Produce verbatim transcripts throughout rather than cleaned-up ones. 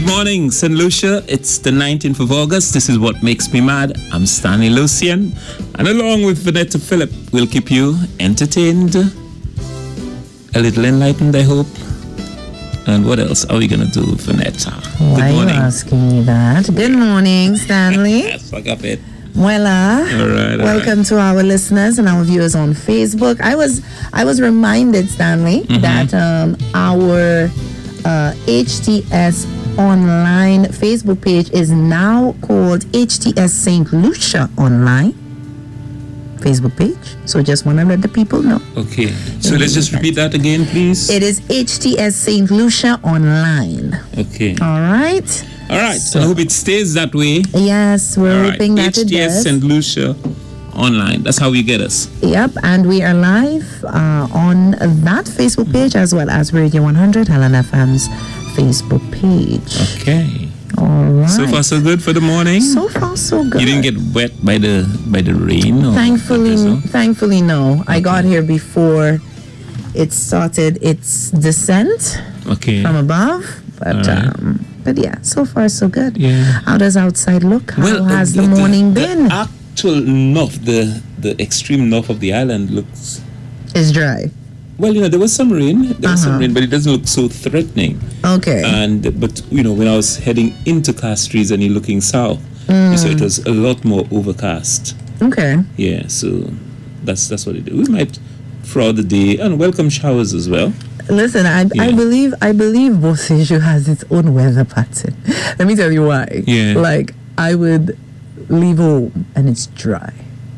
Good morning, Saint Lucia. It's the nineteenth of August. This is What Makes Me Mad. I'm Stanley Lucian. And along with Vanetta Phillip, we'll keep you entertained, a little enlightened, I hope. And what else are we going to do, Vanetta? Why Good morning. are you asking me that? Good morning, Stanley. Yes, I got it. Voila. All right, all Welcome right. to our listeners and our viewers on Facebook. I was I was reminded, Stanley, Mm-hmm. that um, our uh, H T S Online Facebook page is now called H T S Saint Lucia Online Facebook page. So just want to let the people know. Okay. So let's just repeat that again, please. It is H T S Saint Lucia Online. Okay. All right. All right. So- I hope it stays that way. Yes, we're All right. hoping that it H T S does. Saint Lucia Online. That's how you get us. Yep, and we are live uh, on that Facebook page as well as Radio one hundred, Helen F M's Facebook page. Okay. All right. So far, so good for the morning. So far, so good. You didn't get wet by the by the rain, or Thankfully, drizzle? thankfully, no. I got here before it started its descent Okay. from above, but All right. um, but yeah, so far, so good. Yeah. How does outside look? How Well, has uh, the, morning the been? actual north, the the extreme north of the island looks. It's dry. Well, you know, there was some rain. There was some Uh-huh. rain, but it doesn't look so threatening. Okay. And but you know, when I was heading into Castries and you're looking south, you saw it was a lot more overcast. okay. Yeah, so that's that's what it is. We might throughout the day and welcome showers as well. Listen, I, I Yeah. believe I believe Bosiju has its own weather pattern. Let me tell you why. Yeah. Like I would leave home and it's dry,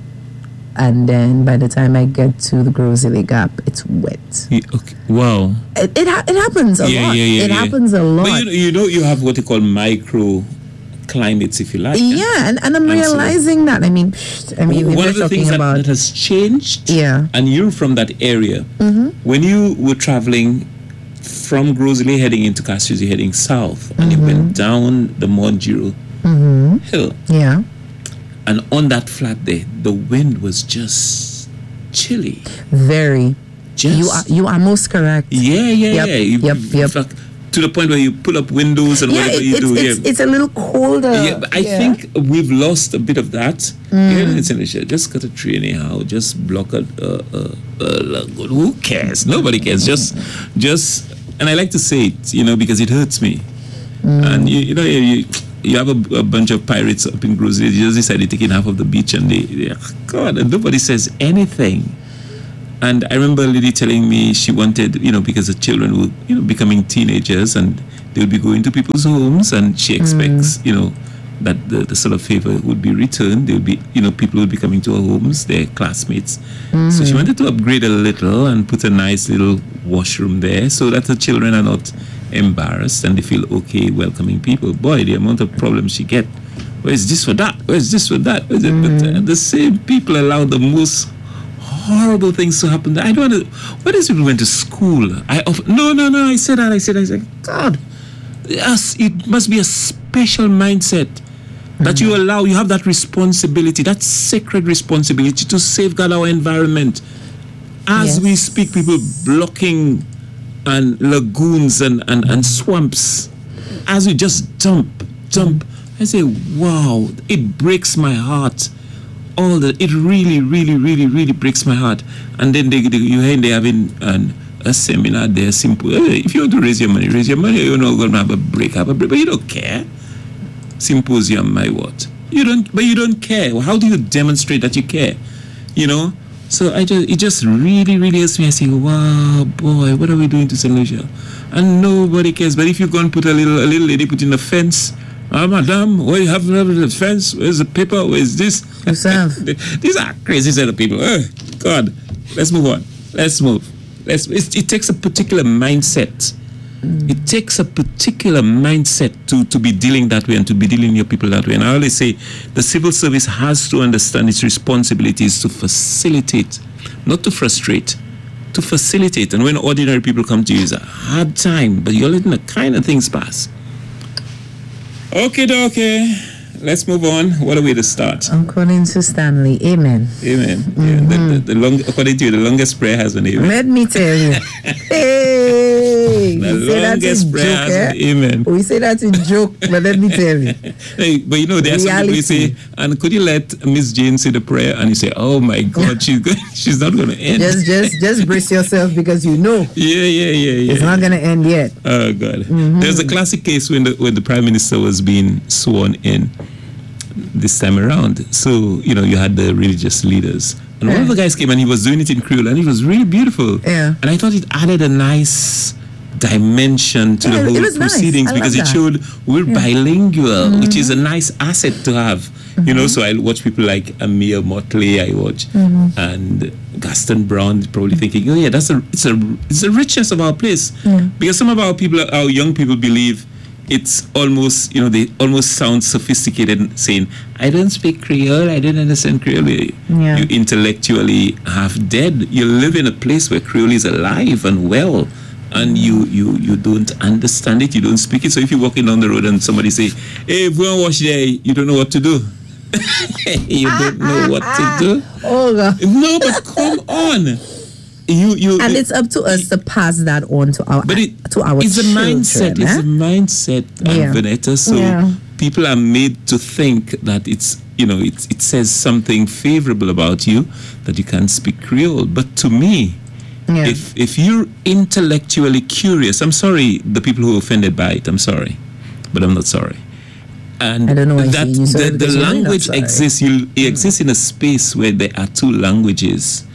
and then by the time I get to the Groseley Gap, it's wet. Yeah, okay. Wow. It it, ha- it happens a Yeah, lot. yeah, yeah, it yeah. happens a lot. But you know, you know, you have what you call micro climates, if you like. yeah, and, and I'm And so- realizing that. I mean, psh, I mean, One we're of the talking things that, about that has changed, Yeah. and you're from that area, when you were traveling from Groseley heading into Castries, you're heading south, and you went down the Monjiro hill, yeah, and on that flat there, the wind was just chilly. very. Just You are you are most correct. yeah, yeah, Yep, yeah. You- yep, in yep. fact, to the point where you pull up windows and Yeah, whatever it, you it's, do. it's, yeah. it's a little colder. Yeah, but I Yeah. think we've lost a bit of that. Yeah, it's in the shade. Just cut a tree anyhow. Just block a, a, a, a lagoon. Who cares? Nobody cares. Just, just, and I like to say it, you know, because it hurts me. And you, you know, you, you you have a, a bunch of pirates up in Groseley. They just decided taking half of the beach, and they, they God, and nobody says anything. And I remember a lady telling me she wanted, you know, because the children were, you know, becoming teenagers and they would be going to people's homes, and she expects, you know, that the, the sort of favor would be returned. They would be, you know, people would be coming to her homes, their classmates. So she wanted to upgrade a little and put a nice little washroom there so that the children are not embarrassed and they feel okay welcoming people. Boy, the amount of problems she get. Where's this for that? Where's this for that? Where's it? But uh, the same people allow the most horrible things to happen. I don't know. What is people went to school? I of, no, no, no. I said that. I said. I said. God, yes, it must be a special mindset that you allow. You have that responsibility, that sacred responsibility to safeguard our environment. As we Yes. speak, people blocking and lagoons and, and, and swamps. As we just dump, dump. I say, wow, it breaks my heart. All the it really, really, really, really breaks my heart. And then they, they you hear they having an, a seminar there. Simple. Hey, if you want to raise your money, raise your money. You're not going to have a break, have a break, but you don't care. Symposium, my what? You don't, but you don't care. Well, how do you demonstrate that you care? You know. So I just it just really, really hurts me. I say, wow, boy, what are we doing to Saint Lucia? And nobody cares. But if you go and put a little a little lady put in a fence. Ah, madam, where you have the fence? Where's the paper? Where's this? These are crazy set of people. Oh, God, let's move on. Let's move. Let's. It, it takes a particular mindset. Mm. It takes a particular mindset to, to be dealing that way and to be dealing with your people that way. And I always say the civil service has to understand its responsibilities to facilitate, not to frustrate, to facilitate. And when ordinary people come to you, it's a hard time, but you're letting the kind of things pass. Okay, okay. let's move on. What are we to start? According to Stanley, amen. Amen. Mm-hmm. Yeah, the, the, the long, according to you, the longest prayer has an amen. Let me tell you. Hey, the we say longest that in prayer joke, has eh? an amen. We say that in joke, but let me tell you. Hey, but you know, there are some people who say, and could you let Miss Jane say the prayer? And you say, oh my God, she's good. She's not going to end. Just, just, just brace yourself because you know. Yeah, yeah, yeah, yeah. It's not going to end yet. Oh God. Mm-hmm. There's a classic case when the when the Prime Minister was being sworn in this time around. So, you know, you had the religious leaders. And yeah. one of the guys came and he was doing it in Creole and it was really beautiful. Yeah. And I thought it added a nice dimension to yeah, the whole proceedings nice. because it that. showed we're yeah. bilingual, mm-hmm. which is a nice asset to have. Mm-hmm. You know, so I watch people like Amir Motley, I watch, mm-hmm. and Gaston Brown, probably thinking, oh yeah, that's a it's a it's the richness of our place. Yeah. Because some of our people, our young people, believe it's almost, you know, they almost sound sophisticated, saying, I don't speak Creole, I don't understand Creole. Yeah. You intellectually half dead. You live in a place where Creole is alive and well. And you, you, you don't understand it, you don't speak it. So if you're walking down the road and somebody say, hey, if we don't wash there, you don't know what to do. you don't know what to do. Oh God. No, but come on. You, you, and it, it's up to us to pass that on to our but it, to our it's children. a mindset. Eh? It's a mindset, yeah. Vanetta. So yeah. people are made to think that it's, you know, it, it says something favorable about you that you can't speak Creole. But to me, yeah. if if you're intellectually curious, I'm sorry, the people who are offended by it, I'm sorry, but I'm not sorry. And I don't know that you the, the really language exists. You it exists in a space where there are two languages.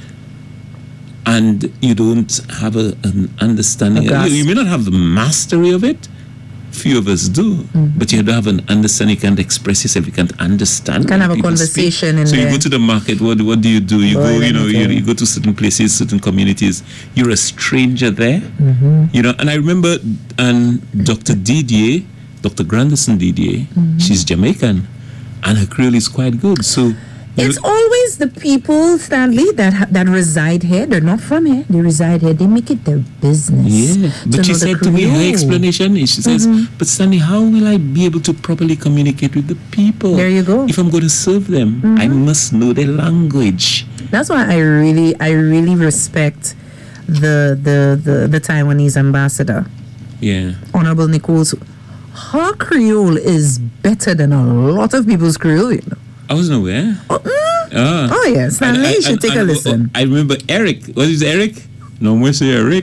And you don't have a, an understanding. You, you may not have the mastery of it. Few of us do, mm. but you don't have an understanding. You can't express yourself. You can't understand. You can have a conversation. In so there. you go to the market. What what do you do? You Boy, go. You know. You, you go to certain places, certain communities. You're a stranger there. Mm-hmm. You know. And I remember, and Doctor Didier, Doctor Grandison Didier, mm-hmm. she's Jamaican, and her Creole is quite good. So. It's always the people, Stanley, that that reside here. They're not from here. They reside here. They make it their business. Yeah, but she said to me, her explanation is, she says, mm-hmm. but Stanley, how will I be able to properly communicate with the people? There you go. If I'm going to serve them, mm-hmm. I must know their language. That's why I really, I really respect the the the, the Taiwanese ambassador. Yeah. Honorable Nichols. Her Creole is better than a lot of people's Creole, you know. I wasn't aware. Oh, mm. ah. oh yes, Stanley, you should and, take and, a listen. I remember Eric. What is Eric? No, we say Eric.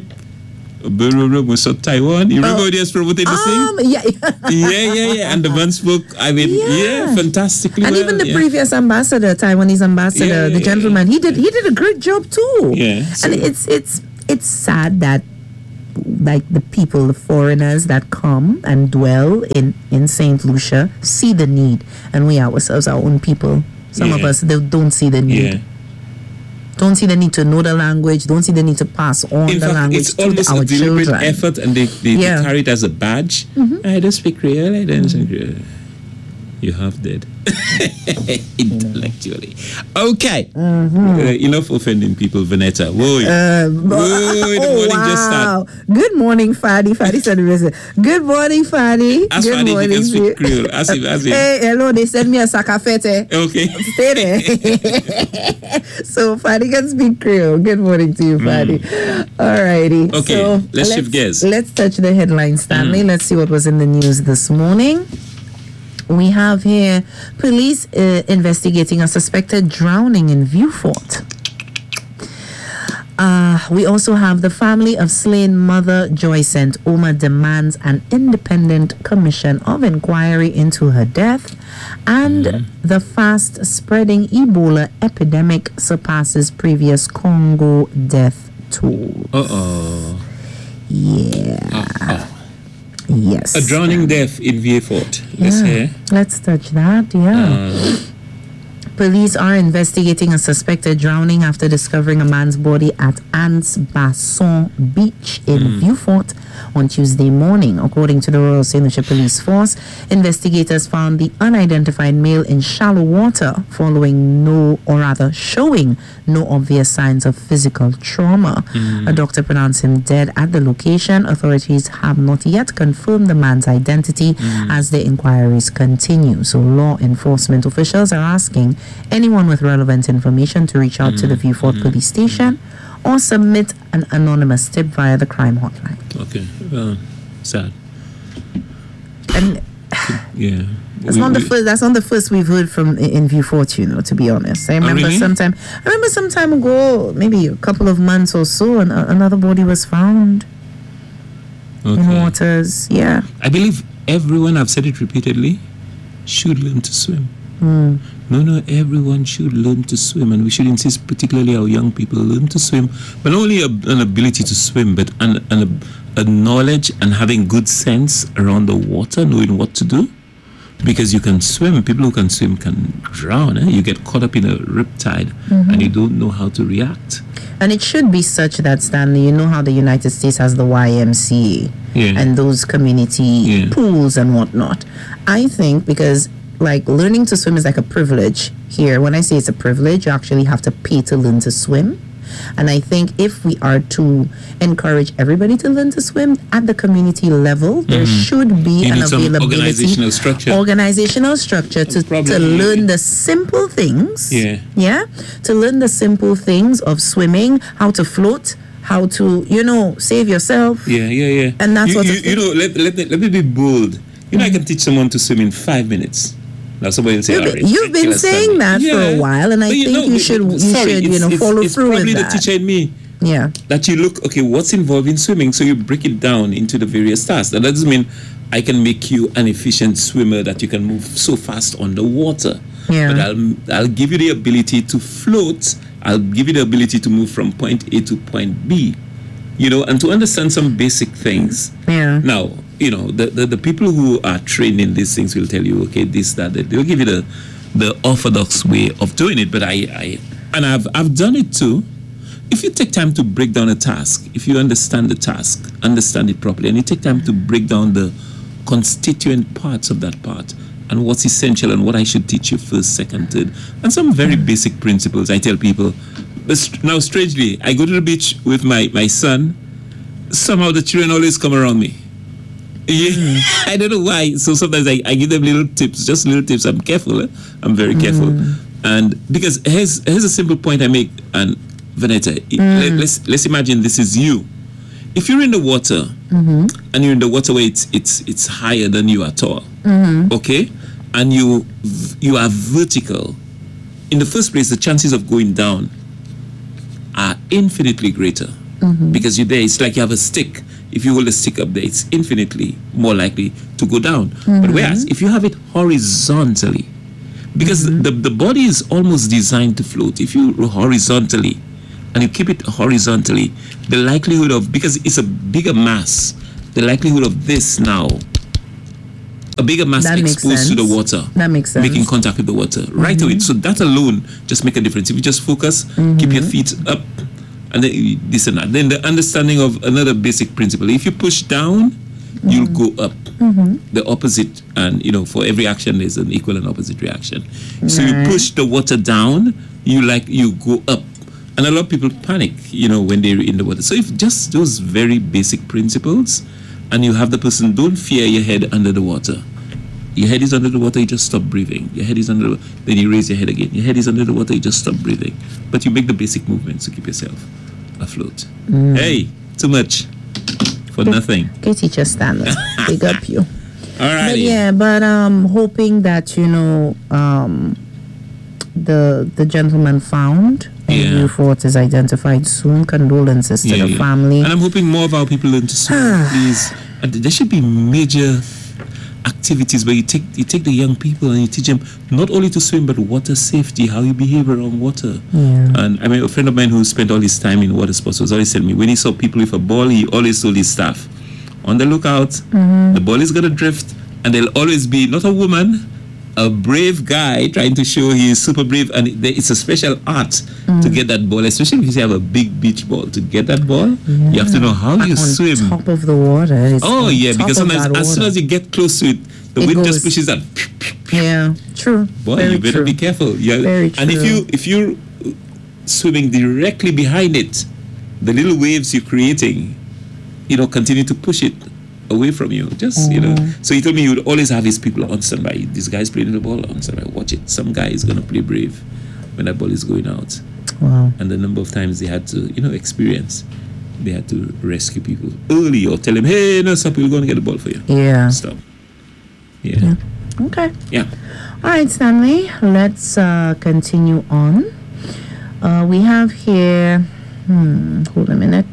We saw Taiwan. You remember oh. when he was promoting the um, thing? Yeah, yeah, yeah, yeah. And the man spoke, I mean, yeah, yeah fantastically and well. even the yeah. previous ambassador, Taiwanese ambassador, yeah, the gentleman, he did he did a great job too. Yeah. So. And it's it's it's sad that like the people, the foreigners that come and dwell in, in Saint Lucia see the need, and we ourselves, our own people, some yeah. of us, they don't see the need. Yeah. Don't see the need to know the language, don't see the need to pass on in the fact, language it's to almost our a deliberate children. effort, and they, they, yeah. they carry it as a badge. Mm-hmm. I don't speak Creole, I don't understand Creole. You have dead. Intellectually. Okay. Mm-hmm. Uh, enough offending people, Vanetta. Whoa. Uh, Whoa, the oh, morning wow. just started. Good morning, Fadi. Fadi said, good morning, Fadi. Ask Good Fadi morning. if you can speak Creole. Ask him, ask him. Hey, hello, they sent me a sakafete. Okay. Stay there. So, Fadi can speak Creole. Good morning to you, Fadi. Mm. All righty. Okay, so, let's, let's shift gears. Let's touch the headlines, Stanley. Mm. Let's see what was in the news this morning. We have here police uh, investigating a suspected drowning in Vieux-Fort. Uh, we also have the family of slain mother Joy Saint Omer demands an independent commission of inquiry into her death, and mm-hmm. the fast-spreading Ebola epidemic surpasses previous Congo death toll. Uh-oh. Yeah. Uh-oh. Yes. A drowning death in Vieux-Fort. Let's yeah. hear. Let's touch that. Yeah. Uh. Police are investigating a suspected drowning after discovering a man's body at Anse Basson Beach in mm. Vieux-Fort on Tuesday morning. According to the Royal Saint Lucia Police Force, investigators found the unidentified male in shallow water following no, or rather showing no obvious signs of physical trauma. Mm. A doctor pronounced him dead at the location. Authorities have not yet confirmed the man's identity mm. as the inquiries continue. So law enforcement officials are asking anyone with relevant information to reach out mm. to the Vieux Fort mm. police station or submit an anonymous tip via the crime hotline. Okay, well, sad. And yeah, that's we, not the we, first. That's not the first we've heard from in Vieux Fort, you know. To be honest, I remember oh, really? sometime. I remember some time ago, maybe a couple of months or so, and another body was found okay. in waters. Yeah, I believe everyone. I've said it repeatedly. Should learn to swim. Mm. No, no, everyone should learn to swim, and we should insist, particularly our young people, learn to swim. But not only a, an ability to swim, but an, an, a, a knowledge and having good sense around the water, knowing what to do. Because you can swim, people who can swim can drown. Eh? You get caught up in a riptide mm-hmm. and you don't know how to react. And it should be such that, Stanley, you know how the United States has the Y M C A yeah. and those community yeah. pools and whatnot. I think because like learning to swim is like a privilege here. When I say it's a privilege, you actually have to pay to learn to swim. And I think if we are to encourage everybody to learn to swim at the community level, mm-hmm. there should be you an need some availability, organizational structure, organizational structure to, to learn the simple things. Yeah, yeah, to learn the simple things of swimming, how to float, how to, you know, save yourself. Yeah, yeah, yeah. And that's you, what you, you know. Let let me, let me be bold. You mm-hmm. know, I can teach someone to swim in five minutes. Now somebody will say, you've been, right, you've been saying that yeah. for a while, and I but think you, know, you should, you sorry, should, you know, it's, follow it's through with that. It's probably the teacher in me. Yeah. That you look, okay, what's involved in swimming? So you break it down into the various tasks. That doesn't mean I can make you an efficient swimmer that you can move so fast underwater. Yeah. But I'll I'll give you the ability to float. I'll give you the ability to move from point A to point B. You know, and to understand some basic things. Yeah. Now, you know, the, the, the people who are trained in these things will tell you, okay, this, that, that. They'll give you the the orthodox way of doing it. But I, I and I've I've done it too. If you take time to break down a task, if you understand the task, understand it properly, and you take time to break down the constituent parts of that part and what's essential and what I should teach you first, second, third, and some very basic principles, I tell people. But now, strangely, I go to the beach with my, my son. Somehow the children always come around me. Yeah, mm. I don't know why. So sometimes I, I give them little tips, just little tips. I'm careful. Eh? I'm very mm. careful. And because here's, here's a simple point I make, and Vanetta, mm. let, let's, let's imagine this is you. If you're in the water, mm-hmm. and you're in the water where it's, it's, it's higher than you at all, mm-hmm. okay? And you, you are vertical, in the first place, the chances of going down are infinitely greater. Mm-hmm. Because you're there, it's like you have a stick. If you hold a stick up there, it's infinitely more likely to go down. Mm-hmm. But whereas if you have it horizontally, because mm-hmm. the, the body is almost designed to float. If you horizontally, and you keep it horizontally, the likelihood of, because it's a bigger mass, the likelihood of this now, a bigger mass that exposed to the water, that makes sense, making contact with the water, mm-hmm. right away. So that alone just make a difference. If you just focus, mm-hmm. keep your feet up, and then you, this and that. Then the understanding of another basic principle: if you push down, mm-hmm. you'll go up. Mm-hmm. The opposite, and you know, for every action there's an equal and opposite reaction. Right. So you push the water down, you like you go up. And a lot of people panic, you know, when they're in the water. So if just those very basic principles, and you have the person, don't fear your head under the water. Your head is under the water, you just stop breathing. Your head is under the water, then you raise your head again. Your head is under the water, you just stop breathing. But you make the basic movements to keep yourself afloat. Mm. Hey, too much for nothing. Okay, teacher Stanley, big up you. All right. But yeah, but um, hoping that, you know, um, the the gentleman found and yeah. Vieux Fort is identified soon. Condolences to yeah, the yeah. family. And I'm hoping more of our people learn to swim, please. And there should be major activities where you take you take the young people and you teach them not only to swim but water safety, how you behave around water. Yeah. And I mean, a friend of mine who spent all his time in water sports was always telling me when he saw people with a ball, he always told his staff, on the lookout, mm-hmm. the ball is gonna drift, and there'll always be not a woman, a brave guy trying to show he is super brave, and it, it's a special art mm. to get that ball, especially if you have a big beach ball. To get that ball, yeah. you have to know how and you on swim. Top of the water. It's oh yeah, because sometimes as soon as you get close to it, the it wind goes, just pushes that. Yeah, true. Boy, Very you better true. be careful. You're, Very true. And if you if you're swimming directly behind it, the little waves you're creating, you know, continue to push it away from you. Just, mm. you know. So he told me he would always have his people on standby. This guy's playing the ball on standby. Watch it. Some guy is going to play brave when that ball is going out. Wow. And the number of times they had to, you know, experience, they had to rescue people early or tell them, hey, no, stop, we're going to get the ball for you. Yeah. Stop. Yeah. yeah. Okay. Yeah. All right, Stanley, let's uh, continue on. Uh, we have here, hmm, hold a minute.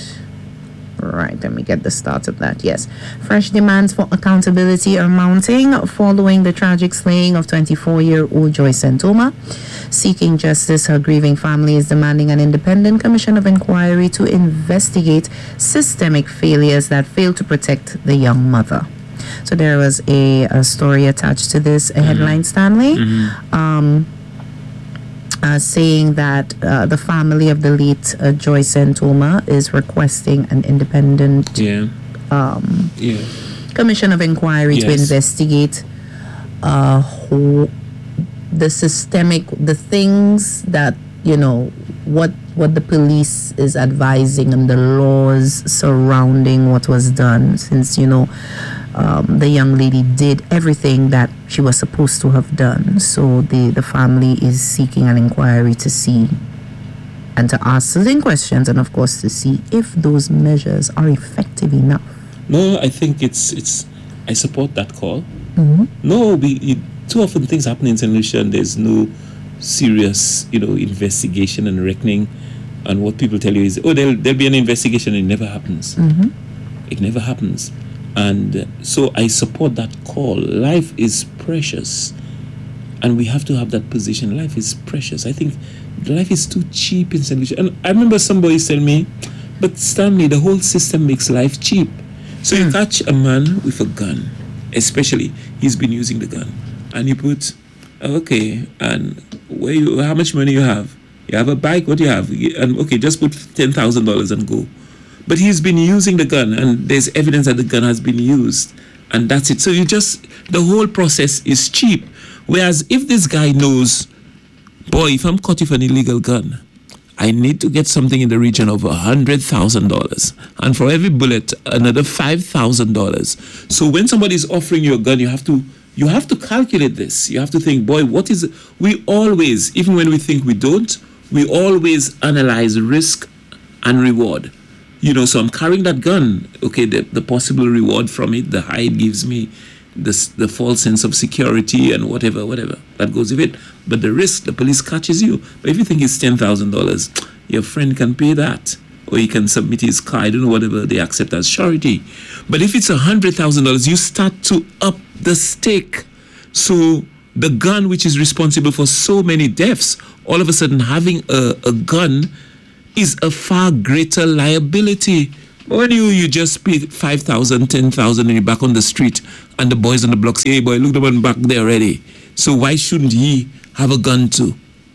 Right, let me get the start of that. Yes. Fresh demands for accountability are mounting following the tragic slaying of twenty-four-year-old Joyce Santoma. Seeking justice, her grieving family is demanding an independent commission of inquiry to investigate systemic failures that failed to protect the young mother. So there was a, a story attached to this, a mm-hmm. headline, Stanley. Mm-hmm. Um, Uh, saying that uh, the family of the late uh, Joyce Santoma is requesting an independent yeah. Um, yeah. commission of inquiry yes. to investigate uh, who, the systemic, the things that, you know, what what the police is advising and the laws surrounding what was done, since, you know, Um, the young lady did everything that she was supposed to have done. So the, the family is seeking an inquiry to see and to ask certain questions, and of course to see if those measures are effective enough. No, I think it's it's. I support that call. Mm-hmm. No, we it, too often things happen in Saint Lucia and there's no serious, you know, investigation and reckoning. And what people tell you is, oh, there'll there'll be an investigation. It never happens. Mm-hmm. It never happens. And uh, so I support that call. Life is precious, and we have to have that position. Life is precious. I think life is too cheap in Saint Lucia. And I remember somebody telling me, but Stanley, the whole system makes life cheap. So mm. you catch a man with a gun, especially he's been using the gun, and you put, okay, and where you, how much money you have? You have a bike. What do you have? And okay, just put ten thousand dollars and go. But he's been using the gun, and there's evidence that the gun has been used, and that's it. So you just, the whole process is cheap. Whereas if this guy knows, boy, if I'm caught with an illegal gun, I need to get something in the region of one hundred thousand dollars. And for every bullet, another five thousand dollars. So when somebody is offering you a gun, you have to you have to calculate this. You have to think, boy, what is it? We always, even when we think we don't, we always analyze risk and reward. You know, so I'm carrying that gun. Okay, the, the possible reward from it, the high it gives me, this, the false sense of security and whatever, whatever that goes with it. But the risk, the police catches you. But if you think it's ten thousand dollars, your friend can pay that. Or he can submit his car, I don't know, whatever they accept as surety. But if it's one hundred thousand dollars, you start to up the stake. So the gun, which is responsible for so many deaths, all of a sudden having a, a gun is a far greater liability. When you, you just pay five thousand, ten thousand, and you're back on the street, and the boys on the block say, hey boy, look, the one back there already. So why shouldn't he have a gun too?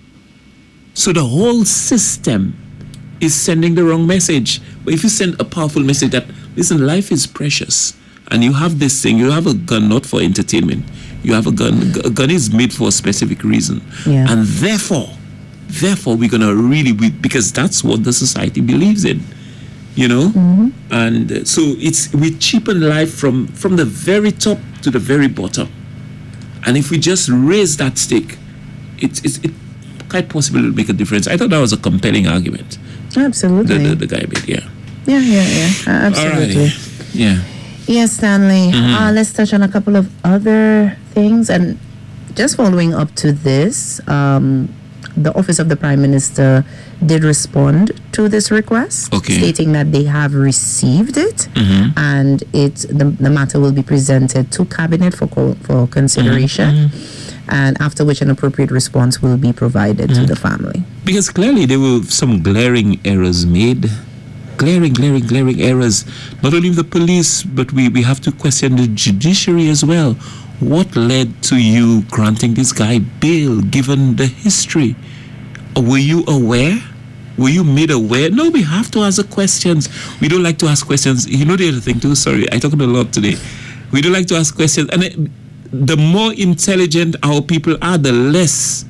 So the whole system is sending the wrong message. But if you send a powerful message that, listen, life is precious, and you have this thing, you have a gun not for entertainment. You have a gun. A gun is made for a specific reason. Yeah. And therefore, Therefore, we're going to really, be, because that's what the society believes in, you know? Mm-hmm. And uh, so it's we cheapen life from, from the very top to the very bottom. And if we just raise that stake, it's it's it quite possible to make a difference. I thought that was a compelling argument. Absolutely. The, the, the guy made, yeah. Yeah, yeah, yeah. Uh, absolutely. Alrighty. Yeah. Yes, Stanley. Mm-hmm. Uh, let's touch on a couple of other things. And just following up to this, um, the Office of the Prime Minister did respond to this request, okay. stating that they have received it, mm-hmm. and it the, the matter will be presented to Cabinet for co- for consideration, mm-hmm. and after which an appropriate response will be provided mm-hmm. to the family. Because clearly there were some glaring errors made. Glaring, glaring, glaring errors. Not only the police, but we, we have to question the judiciary as well. What led to you granting this guy bail, given the history? Were you aware? Were you made aware? No, we have to ask the questions. We don't like to ask questions. You know the other thing too, sorry, I talked a lot today. We don't like to ask questions. And it, the more intelligent our people are, the less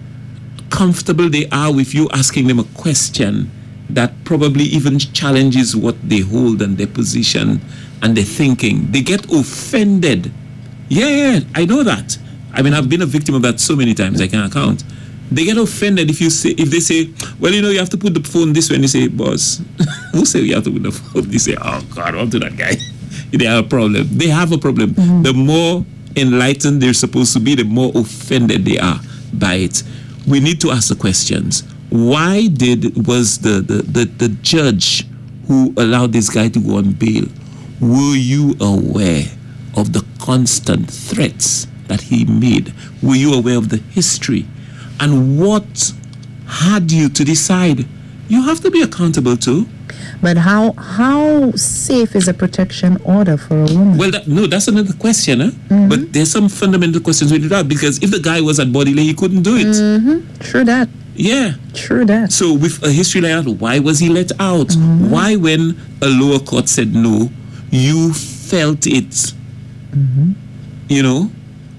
comfortable they are with you asking them a question that probably even challenges what they hold and their position and their thinking. They get offended. Yeah, yeah, I know that. I mean, I've been a victim of that so many times, I can't count. They get offended if you say, if they say, well, you know, you have to put the phone this way, and you say, boss, who say you have to put the phone? You say, oh God, on to that guy. They have a problem. They have a problem. Mm-hmm. The more enlightened they're supposed to be, the more offended they are by it. We need to ask the questions. Why did was the the, the, the judge who allowed this guy to go on bail? Were you aware of the constant threats that he made? Were you aware of the history? And what had you to decide? You have to be accountable to. But how how safe is a protection order for a woman? Well, that, no, that's another question. Eh? Mm-hmm. But there's some fundamental questions we need to ask, because if the guy was at Bodily, he couldn't do it. Mm-hmm. True that. Yeah. True that. So with a history like that, why was he let out? Mm-hmm. Why, when a lower court said no, you felt it? Mm-hmm. You know,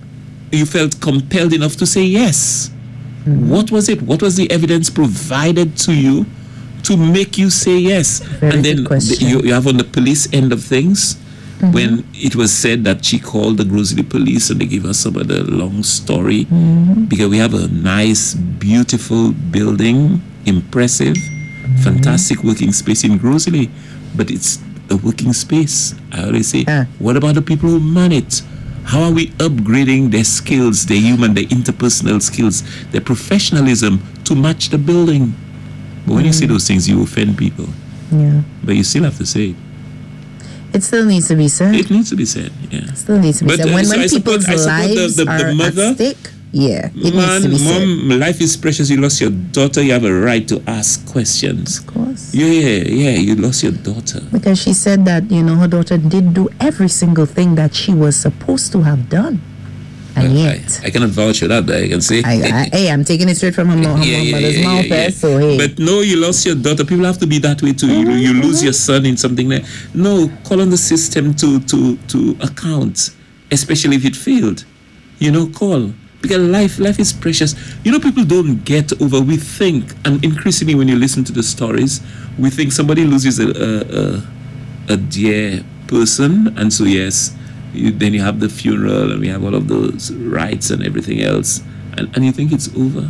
you felt compelled enough to say yes. Mm-hmm. What was it? What was the evidence provided to you to make you say yes? Very and then the, you, you have on the police end of things, mm-hmm. when it was said that she called the Grosley police and they gave us some of the long story, mm-hmm. because we have a nice, beautiful building, impressive, mm-hmm. fantastic working space in Grosley, but it's a working space. I always say, yeah. What about the people who man it? How are we upgrading their skills, their human, their interpersonal skills, their professionalism to match the building? But when mm. you say those things, you offend people. Yeah. But you still have to say it. It still needs to be said. It needs to be said, yeah. It still needs to be but, said. Uh, when so when I people's support, lives the, the, the are mother, at stake, yeah, it man, needs to be said. Mom, life is precious. You lost your daughter. You have a right to ask questions. Of course. Yeah, yeah, yeah. You lost your daughter. Because she said that, you know, her daughter did do every single thing that she was supposed to have done. And well, yet, I, I cannot vouch for that, but I can say. I, I, hey, I'm taking it straight from her, her yeah, yeah, mother's yeah, mouth, yeah, yeah. so hey. But no, you lost your daughter. People have to be that way too. Mm-hmm, you you mm-hmm. lose your son in something like no. Call on the system to to to account, especially if it failed. You know, call. Because life life is precious. You know, people don't get over. We think, and increasingly when you listen to the stories, we think somebody loses a a, a, a dear person, and so yes. You, then you have the funeral and we have all of those rites and everything else, and, and you think it's over.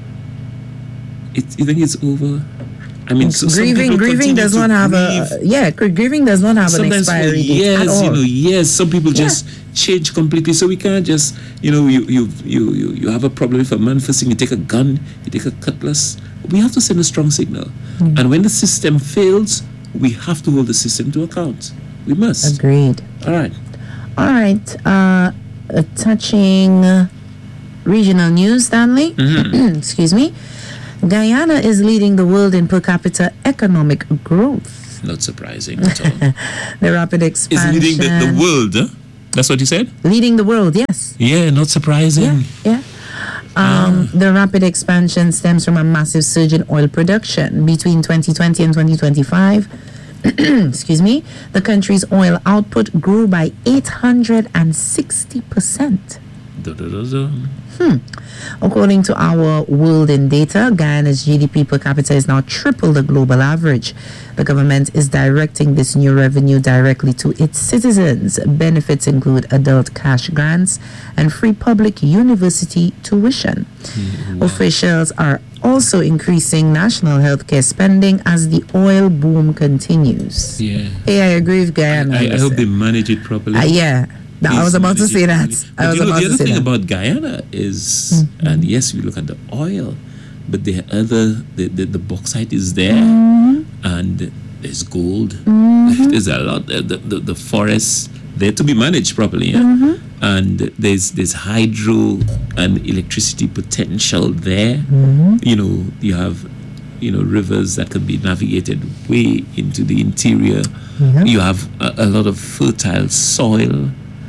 It, you think it's over. I mean, so grieving grieving does not have grieve. a yeah grieving does not have Sometimes an expiry date yes, at all. you know, yes, some people yeah. just change completely. So we can't just, you know, you you you you, you have a problem with a man, first thing you take a gun, you take a cutlass. We have to send a strong signal, mm. and when the system fails, we have to hold the system to account. We must. Agreed. All right. All right, uh, uh, touching uh, regional news, Stanley. Mm-hmm. Excuse me. Guyana is leading the world in per capita economic growth. Not surprising at all. The rapid expansion. Is leading the, the world, huh? That's what you said? Leading the world, yes. Yeah, not surprising. Yeah, yeah. Um, uh. The rapid expansion stems from a massive surge in oil production between twenty twenty and twenty twenty-five. Excuse me, the country's oil output grew by eight hundred sixty percent. Da, da, da, da. Hmm. According to our World in Data, Guyana's G D P per capita is now triple the global average. The government is directing this new revenue directly to its citizens. Benefits include adult cash grants and free public university tuition. Mm, wow. Officials are also increasing national healthcare spending as the oil boom continues. Yeah. Hey, I agree with Guyana. I, I, I hope they manage it properly. Uh, yeah. No, I was about to say that. I was you know, about the other to say thing that. about Guyana is, mm-hmm. and yes, we look at the oil, but the other, the, the, the bauxite is there, mm-hmm. and there's gold. Mm-hmm. There's a lot. The, the, the forests there to be managed properly, yeah? Mm-hmm. And there's there's hydro and electricity potential there. Mm-hmm. You know, you have, you know, rivers that can be navigated way into the interior. Mm-hmm. You have a, a lot of fertile soil.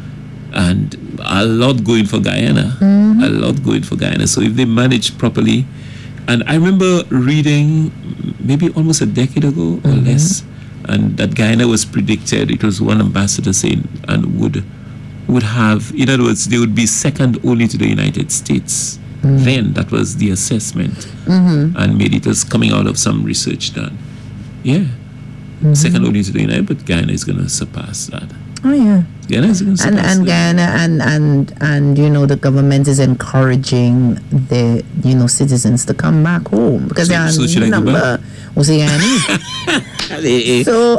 and a lot going for Guyana, Mm-hmm. a lot going for Guyana. So if they manage properly, and I remember reading maybe almost a decade ago or Mm-hmm. less, and that Guyana was predicted. It was one ambassador saying, and would would have, in other words, they would be second only to the United States. Mm. Then that was the assessment, Mm-hmm. and maybe it was coming out of some research done. Yeah, Mm-hmm. second only to the United, but Guyana is going to surpass that. Oh yeah. Guyana is going to And surpass and that. Guyana and and and you know the government is encouraging the you know citizens to come back home because So- there are so should I go number. back? Was it Guyanese? Eh, eh. So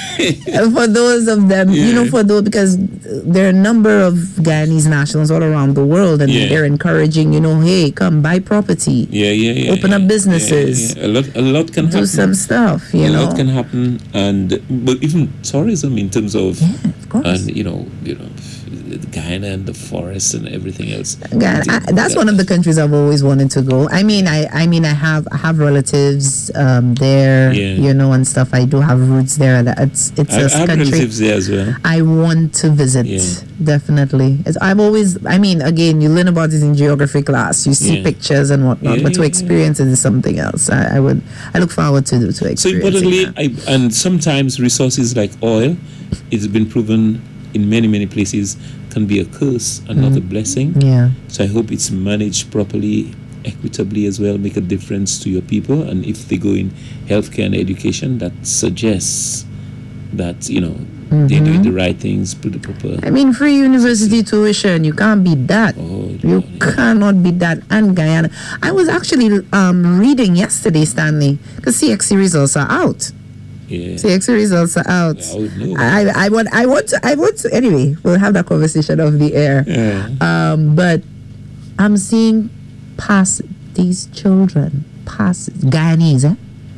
for those of them, you know, Yeah. for those because there are a number of Guyanese nationals all around the world, and Yeah. they're encouraging, you know, hey, come buy property, Yeah, yeah, yeah. Open yeah, up yeah, businesses. yeah, yeah. A lot, a lot can do happen. some stuff, you a know. lot can happen, and but even tourism in terms of, Yeah, of course. and you know, you know, Guyana and the forests and everything else. God, I, that's one of the countries I've always wanted to go. I mean, I, I mean, I have, I have relatives um, there, Yeah. you know, and stuff. I do have roots there. That it's, it's I, a I have country relatives there as well. I want to visit. Yeah. Definitely. It's, I've always, I mean, again, you learn about it in geography class. You see Yeah. pictures and whatnot, Yeah, but to yeah, yeah. experience it is something else. I, I would, I look forward to to experiencing So importantly, that. I, and sometimes resources like oil, it's been proven in many many places can be a curse and not a blessing. Yeah. So I hope it's managed properly, equitably as well, make a difference to your people. And if they go in healthcare and education, that suggests that you know they're doing the right things, put the proper. I mean, free university tuition, you can't beat that. Oh, You God. cannot beat that. And Guyana. I was actually um, reading yesterday, Stanley, because C X C results are out. Yeah. C X C results are out. I would know. I, I want I want to I want to anyway, we'll have that conversation off the air. Yeah. Um, but I'm seeing pass these children, pass Guyanese, eh?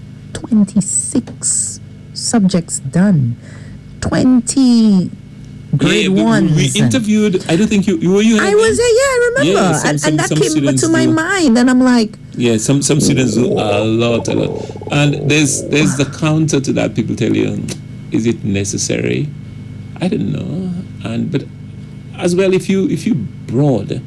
twenty-six subjects done. twenty grade Yeah, we- ones. We interviewed. I don't think you. you were you. I was there, yeah, I remember. Yeah, some- and, some- and that some came students to my do. mind, and I'm like, Yeah, some some students do a lot, a lot, and there's there's the counter to that. People tell you, is it necessary? I don't know, and but as well, if you if you broad,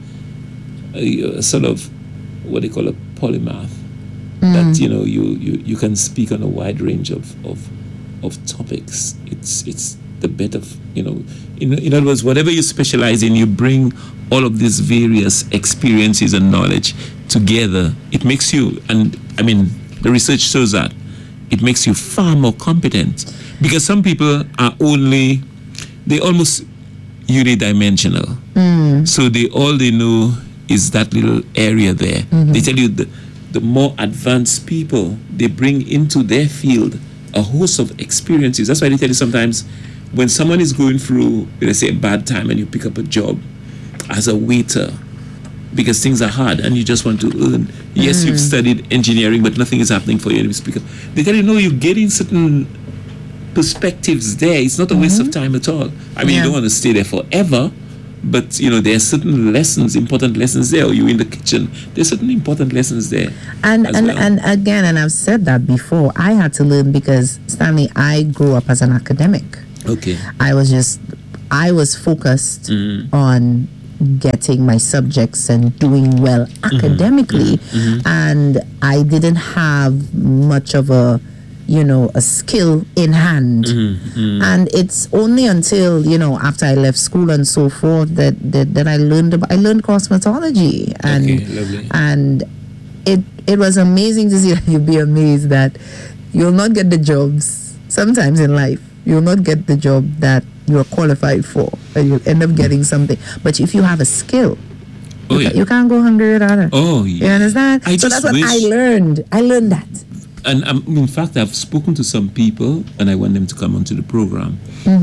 uh, sort of what they call a polymath, that you know you, you you can speak on a wide range of of of topics. It's it's the better, f- you know. In in other words, whatever you specialize in, you bring all of these various experiences and knowledge together. It makes you, and I mean, the research shows that it makes you far more competent, because some people are only, they almost unidimensional. So they all they know is that little area there. They tell you the the more advanced people, they bring into their field a host of experiences. That's why they tell you sometimes when someone is going through, let's say, a bad time, and you pick up a job as a waiter because things are hard and you just want to earn. Yes, you've studied engineering, but nothing is happening for you. And you speak up. They tell you, no, you're getting certain perspectives there. It's not a waste of time at all. I mean, Yeah. you don't want to stay there forever, but you know, there are certain lessons, important lessons there. Or you're in the kitchen, there's certain important lessons there. and as and, well. and again, and I've said that before, I had to learn because, Stanley, I grew up as an academic. Okay. I was just, I was focused Mm. on getting my subjects and doing well academically. And I didn't have much of a, you know, a skill in hand. And it's only until, you know, after I left school and so forth that, that, that I learned about, I learned cosmetology. And, Okay, lovely. and it, it was amazing to see. You'll be amazed that you'll not get the jobs sometimes in life. You'll not get the job that you're qualified for, and you'll end up getting something. But if you have a skill, Oh, you, yeah. ca- you can't go hungry without it. Oh, You yeah. understand? I so just that's what wish- I learned. I learned that. And um, in fact, I've spoken to some people, and I want them to come onto the program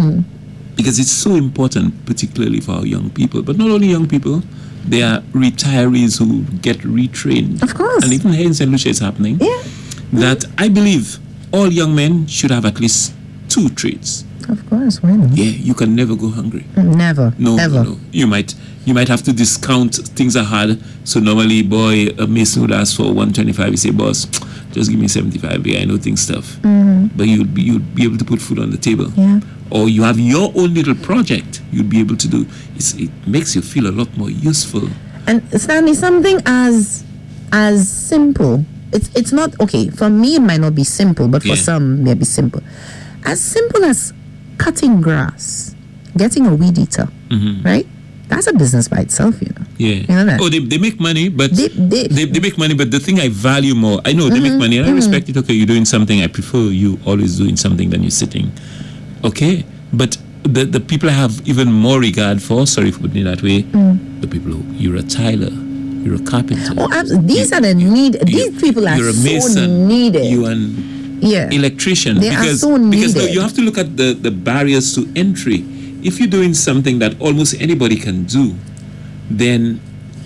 because it's so important, particularly for our young people. But not only young people, there are retirees who get retrained. Of course. And even here in Saint Lucia, it's happening. Yeah. That I believe all young men should have at least two trades. Of course. Why not? Yeah, you can never go hungry. Never. No, Ever. no, no. You might you might have to discount. Things are hard. So normally, boy, a mason would ask for one twenty-five. You say, boss, just give me seventy-five. Yeah, I know things tough. But you'd be you'd be able to put food on the table. Yeah. Or you have your own little project you'd be able to do. It's, it makes you feel a lot more useful. And Stanley, something as as simple. It's it's not okay for me. It might not be simple, but for Yeah. some, it may be simple. As simple as cutting grass, getting a weed eater, Mhm. right? That's a business by itself, you know. Yeah. You know that? Oh, they, they make money, but They- they, they- they, make money. But the thing I value more, I know they make money, and I respect it. Okay, you're doing something. I prefer you always doing something than you sitting. Okay, but the the people I have even more regard for. Sorry for putting it that way. The people who you're a tiler, you're a carpenter. Oh, absolutely. These you- are the need. you- These people are you're a so mason, needed. You an yeah. electrician. They are because, so because no, needed. you have to look at the, the barriers to entry. If you're doing something that almost anybody can do, then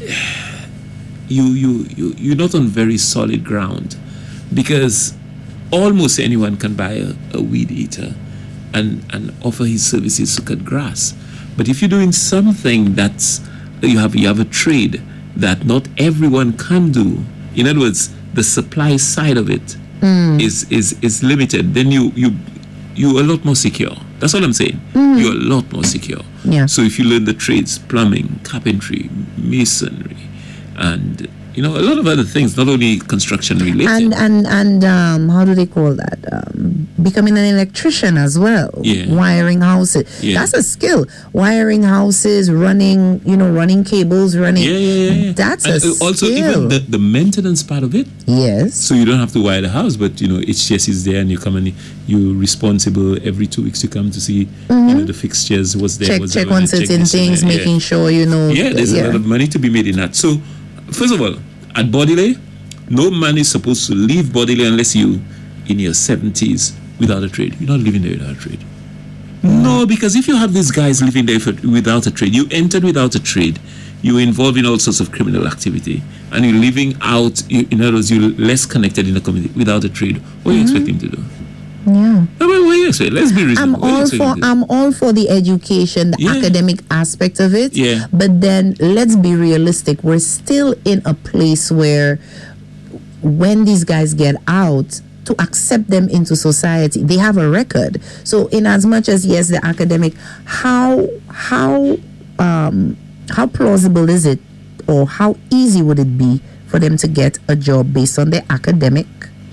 you you you you're not on very solid ground, because almost anyone can buy a, a weed eater and and offer his services to cut grass. But if you're doing something that's you have you have a trade that not everyone can do, in other words, the supply side of it is is is limited, then you you you're a lot more secure. That's what I'm saying. You're a lot more secure. Yeah. So if you learn the trades, plumbing, carpentry, masonry, and you know a lot of other things, not only construction related. and and and um, how do they call that? Um, becoming an electrician as well. Yeah. Wiring houses. Yeah. That's a skill. Wiring houses, running, you know, running cables, running. yeah, yeah, yeah, yeah. That's and a uh, also skill. even the, the maintenance part of it. Yes. So you don't have to wire the house, but you know H T S is there, and you come and you're responsible every two weeks. You come to see you know the fixtures, what's there, check what's check there, on and check certain this and things, that, yeah. making sure you know. Yeah, there's a lot of money to be made in that. So, first of all, at Bodiley, no man is supposed to leave Bodiley unless you in your seventies without a trade. You're not living there without a trade. No, because if you have these guys living there for, without a trade, you entered without a trade, you're involved in all sorts of criminal activity, and you're living out, you, in other words, you're less connected in the community without a trade. What do you expect him to do? Yeah. I mean, what do you expect? Let's be reasonable. I'm What do you all expect for him to do? I'm all for the education, the Yeah. academic aspect of it. Yeah. But then let's be realistic. We're still in a place where when these guys get out, to accept them into society, they have a record. So in as much as yes, the academic, how how um how plausible is it, or how easy would it be for them to get a job based on their academic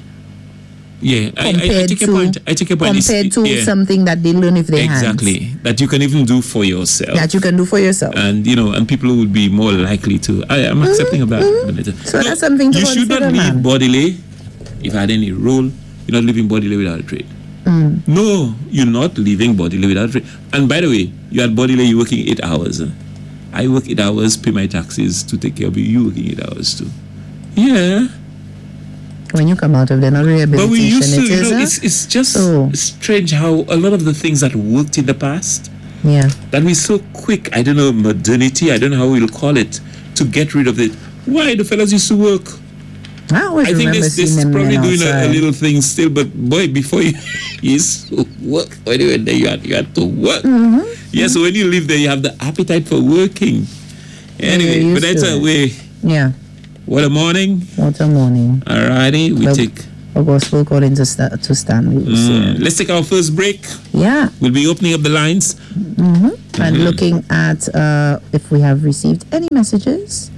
Yeah, I, I, I compared take to your point. I take your point. It's- compared to yeah. something that they learn with their hands? Exactly, that you can even do for yourself, That you can do for yourself. and you know, and people would be more likely to. I am accepting of that. Benita. So that's something to you should not consider, leave man. Bodiley if I had any role. You're not leaving Bodiley without a trade. Mm. No, you're not leaving Bodiley without a trade. And by the way, you're at Bodiley, you're working eight hours. I work eight hours, pay my taxes to take care of you. You working eight hours too. Yeah. When you come out of the rehabilitation, But we used to, it you is, know, huh? it's, it's just Oh. strange how a lot of the things that worked in the past, yeah. that we're so quick, I don't know, modernity, I don't know how we'll call it, to get rid of it. Why? The fellas used to work. I always I think remember this, seeing this is them probably men doing a, a outside. little thing still, but boy, before you, you used to work, when you were there, you had, you had to work. Mm-hmm. Yeah, so when you live there, you have the appetite for working. Anyway, you're but used that's to a it. way. Yeah. What a morning. What a morning. Alrighty, we Well, take. A gospel according to, Sta- to Stanley. will say. Mm, let's take our first break. Yeah. We'll be opening up the lines. And looking at uh, if we have received any messages.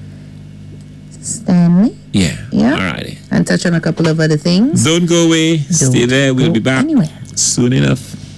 Stanley. Yeah. Yeah. Alrighty. And touch on a couple of other things. Don't go away. Stay Don't there. We'll go be back anywhere. soon enough.